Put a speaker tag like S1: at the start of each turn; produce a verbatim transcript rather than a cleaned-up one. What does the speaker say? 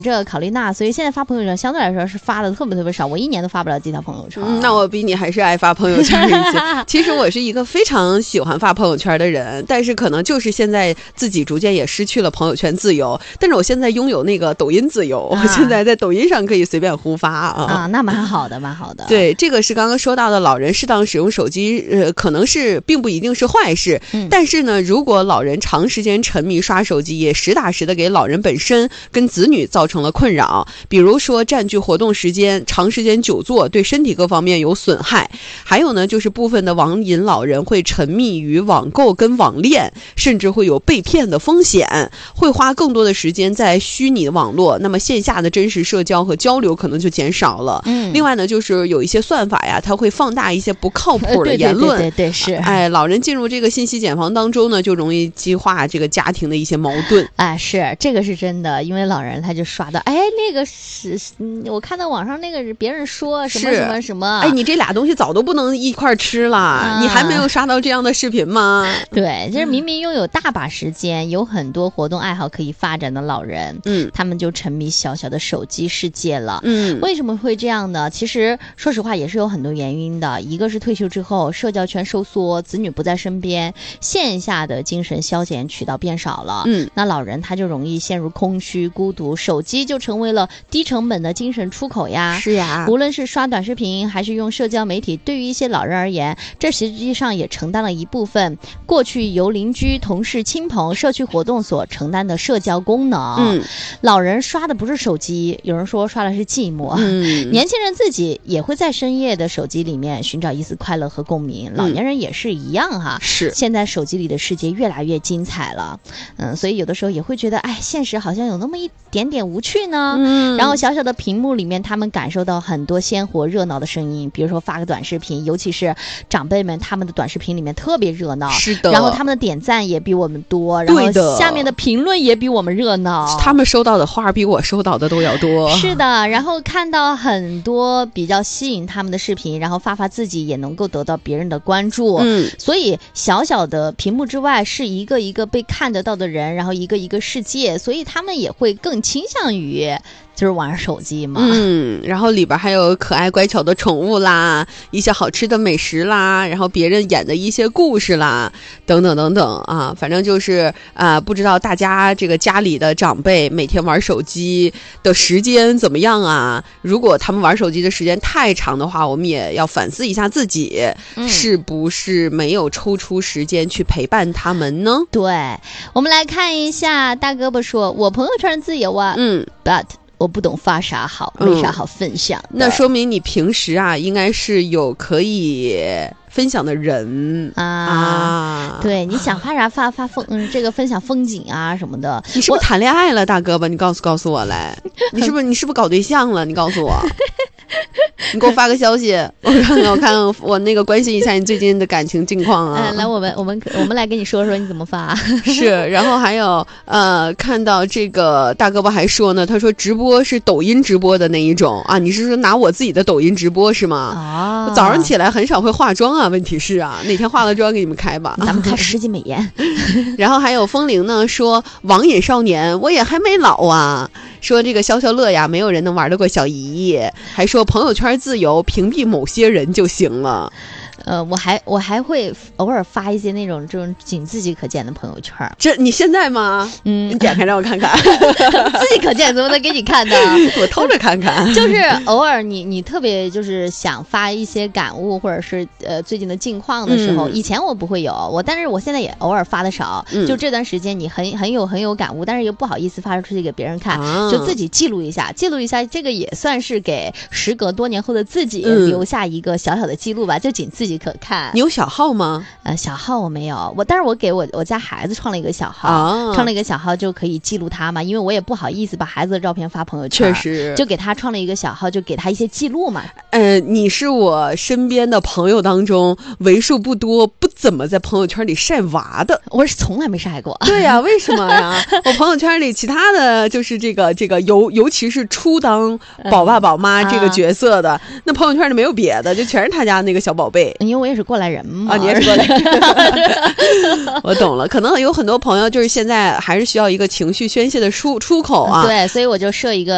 S1: 这个考虑那，所以现在发朋友圈相对来说是发的特别特别少，我一年都发不了几条朋友圈。
S2: 嗯、那我比你还是爱发朋友圈一些。其实我是一个非常喜欢发朋友圈的人，但是可能就是现在自己逐渐也失去了朋友圈自由。但是我现在拥有那个抖音自由，啊、我现在在抖音上可以随便胡发啊。
S1: 啊，那蛮好的，蛮好的。
S2: 对，这个是刚刚说到的老人适当使用手机，呃，可能是并不一定是坏事。嗯、但是呢，如果老人长时间沉迷刷手机，也实打实的给老人本身跟子女造成了困扰。比如说占据活动时间，长时间久坐对身体各方面有损害。还有呢，就是部分的网瘾老人会沉迷于网购跟网恋，甚至会有被骗的风险，会花更多的时间在虚拟的网络，那么线下的真实社交和交流可能就减少了。嗯，另外呢，就是有一些算法呀，它会放大一些不靠谱的言论。
S1: 呃、对, 对, 对, 对对是。
S2: 哎，老人进入这个信息茧房当中呢，就容易激化这个家庭的一些矛盾。
S1: 哎，是这个是真的，因为老人他就刷到，哎，那个是，我看到网上那个别人说什么什么什么，
S2: 哎，你这俩东西早都不能一块吃了，啊、你还没有刷到这样的视频吗？
S1: 对，就是明明拥有大把时间，有很多活动爱好可以发展的老人，嗯，他们就沉迷小小的手机世界了。嗯，为什么会这样呢？其实说实话也是有很多原因的，一个是退休之后社交圈收缩，子女不在身边，线下的精神消遣渠道变少了，嗯，那老人他就容易陷入空虚孤独，手机就成为了低成本的精神出口呀。
S2: 是呀，
S1: 无论是刷短视频还是用社交媒体，对于一些老人而言，这实际上也承担了一部分过去由邻居同事亲朋社区活动所承担的社交功能。嗯，老人刷的不是手机，有人说刷的是寂寞。嗯，年轻人自己也会在深夜的手机里面寻找一丝快乐和共鸣，老年人也是一样哈。
S2: 是，
S1: 现在手机里的世界越来越精彩了，嗯，所以有的时候也会觉得，哎，现实好像有那么一点点无趣呢。嗯，然后小小的屏幕里面，他们感受到很多鲜活热闹的声音，比如说发个短视频，尤其是长辈们，他们的短视频里面特别热闹，
S2: 是的，
S1: 然后他们的点赞也比我们多，然后下面的评论也比我们热闹，
S2: 他们收到的花比我收到的都要多。
S1: 是的，然后看到很多比较吸引他们的视频，然后发发自己也能够得到别人的关注。嗯，所以小小的屏幕之外是一个一个被看得到的人，然后一个一个世界，所以他们也会更倾向于就是玩手机嘛。
S2: 嗯，然后里边还有可爱乖巧的宠物啦，一些好吃的美食啦，然后别人演的一些故事啦，等等等等啊，反正就是啊、呃，不知道大家这个家里的长辈每天玩手机的时间怎么样啊？如果他们玩手机的时间太长的话，我们也要反思一下自己，嗯、是不是没有抽出时间去陪伴他们呢？
S1: 对，我们来看一下大胳膊说，我朋友圈自由啊，嗯 ，but。我不懂发啥好，没啥好分享、嗯、
S2: 那说明你平时啊应该是有可以分享的人 啊,
S1: 啊对，你想发啥发发风嗯这个分享风景啊什么的。
S2: 你是不是谈恋爱了大哥吧？你告诉告诉我来，你是不是你是不是搞对象了？你告诉我你给我发个消息，我看看我看我那个关心一下你最近的感情境况啊。
S1: 嗯、来我们我们我们来跟你说说你怎么发。
S2: 是，然后还有呃看到这个大胳膊还说呢，他说直播是抖音直播的那一种啊，你是说拿我自己的抖音直播是吗？啊，我早上起来很少会化妆啊，问题是啊，哪天化了妆给你们开吧，
S1: 咱们开十级美颜。
S2: 然后还有风铃呢说网瘾少年我也还没老啊，说这个消消乐呀没有人能玩得过小姨姨，还说朋友圈自由屏蔽某些人就行了。
S1: 呃，我还我还会偶尔发一些那种这种仅自己可见的朋友圈。
S2: 这你现在吗？嗯，你点开让我看看。
S1: 自己可见怎么能给你看呢？
S2: 我偷着看看。
S1: 就是偶尔你你特别就是想发一些感悟或者是呃最近的近况的时候，嗯、以前我不会有我，但是我现在也偶尔发的少。嗯、就这段时间你很很有很有感悟，但是又不好意思发出去给别人看，啊、就自己记录一下，记录一下，这个也算是给时隔多年后的自己留下一个小小的记录吧，嗯、就仅自己可看。
S2: 你有小号吗？
S1: 呃，小号我没有，我但是我给我我家孩子创了一个小号，哦、创了一个小号就可以记录他嘛，因为我也不好意思把孩子的照片发朋友圈，
S2: 确实，
S1: 就给他创了一个小号，就给他一些记录嘛。
S2: 呃，你是我身边的朋友当中为数不多不怎么在朋友圈里晒娃的，
S1: 我是从来没晒过。
S2: 对呀、啊，为什么呀？我朋友圈里其他的就是这个这个尤尤其是初当宝爸宝妈这个角色的，嗯啊、那朋友圈里没有别的，就全是他家那个小宝贝。
S1: 因为我也是过来人嘛。
S2: 啊，你也是过来人。我懂了，可能有很多朋友就是现在还是需要一个情绪宣泄的出出口啊。
S1: 对，所以我就设一个